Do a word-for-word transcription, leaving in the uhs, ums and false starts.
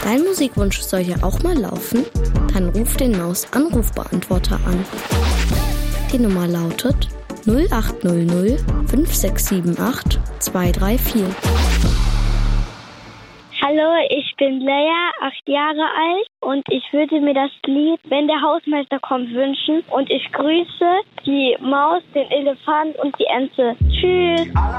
Dein Musikwunsch soll ja auch mal laufen? Dann ruf den Maus-Anrufbeantworter an. Die Nummer lautet null acht null null fünf sechs sieben acht zwei drei vier. Hallo, ich bin Leia, acht Jahre alt und ich würde mir das Lied Wenn der Hausmeister kommt wünschen und ich grüße die Maus, den Elefant und die Ente. Tschüss!